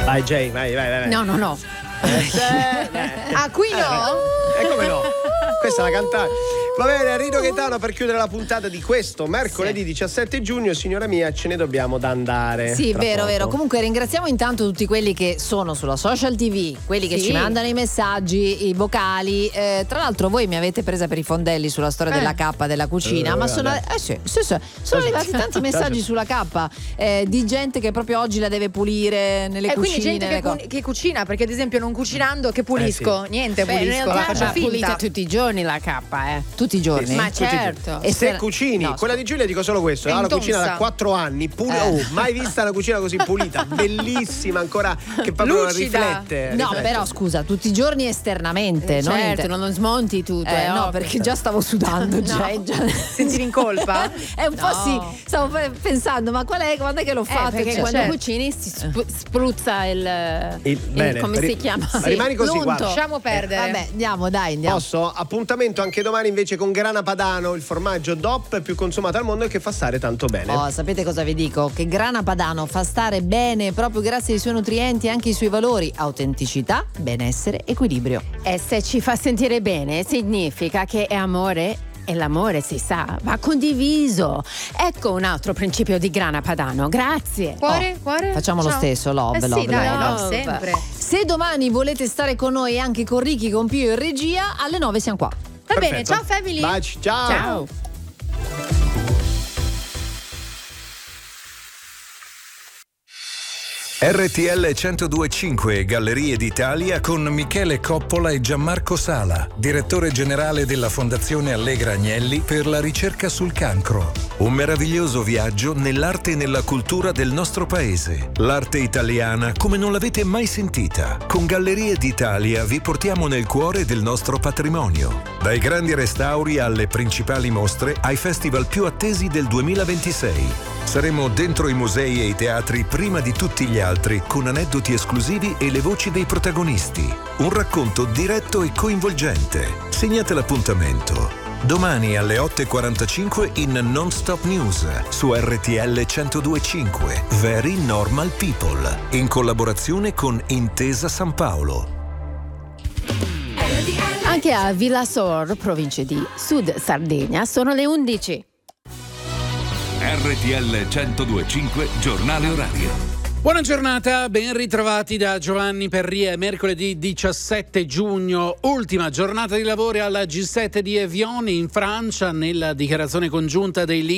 Vai Jay, vai. No. Qui no? Come no? Questa è la cantante. Va bene, Rino Gaetano, per chiudere la puntata di questo mercoledì 17 giugno, signora mia, ce ne dobbiamo da andare. Sì, vero. Comunque ringraziamo intanto tutti quelli che sono sulla social TV, quelli che ci mandano i messaggi, i vocali. Tra l'altro voi mi avete presa per i fondelli sulla storia della K della cucina, ma sono arrivati tanti messaggi sulla K di gente che proprio oggi la deve pulire nelle cucine. Quindi gente che cucina, perché ad esempio non cucinando che pulisco? Niente, pulisco, la faccio finta. Pulita tutti i giorni la K, tutti i giorni. Ma certo. E se cucini, quella di Giulia dico solo questo, la cucina da 4 anni, mai vista una cucina così pulita, bellissima ancora, che proprio riflette. No, però scusa, tutti i giorni esternamente, certo, non smonti tutto. No, perché già stavo sudando. Sentivi in colpa? Un po' sì, stavo pensando, ma quando è che l'ho fatto? Perché quando cucini si spruzza il come si chiama? Rimani così, guarda. Lasciamo perdere. Vabbè, andiamo. Posso? Appuntamento anche domani invece con Grana Padano, il formaggio DOP più consumato al mondo e che fa stare tanto bene. Sapete cosa vi dico? Che Grana Padano fa stare bene proprio grazie ai suoi nutrienti e anche ai suoi valori: autenticità, benessere, equilibrio. E se ci fa sentire bene significa che è amore. E l'amore, si sa, va condiviso. Ecco un altro principio di Grana Padano. Grazie. Cuore? Facciamo lo stesso, love. Sempre. Se domani volete stare con noi anche con Ricky, con Pio in regia, alle 9 siamo qua. Va bene, ciao family. Baci, ciao. RTL 102.5 Gallerie d'Italia con Michele Coppola e Gianmarco Sala, direttore generale della Fondazione Allegra Agnelli per la ricerca sul cancro. Un meraviglioso viaggio nell'arte e nella cultura del nostro paese. L'arte italiana come non l'avete mai sentita. Con Gallerie d'Italia vi portiamo nel cuore del nostro patrimonio. Dai grandi restauri alle principali mostre, ai festival più attesi del 2026. Saremo dentro i musei e i teatri prima di tutti gli altri, con aneddoti esclusivi e le voci dei protagonisti. Un racconto diretto e coinvolgente. Segnate l'appuntamento. Domani alle 8.45 in Non Stop News su RTL 102.5 Very Normal People, in collaborazione con Intesa San Paolo. Anche a Villasor, provincia di Sud Sardegna, sono le 11. RTL 102.5 Giornale Orario. Buona giornata, ben ritrovati da Giovanni Perrie. Mercoledì 17 giugno, ultima giornata di lavoro alla G7 di Evian in Francia. Nella dichiarazione congiunta dei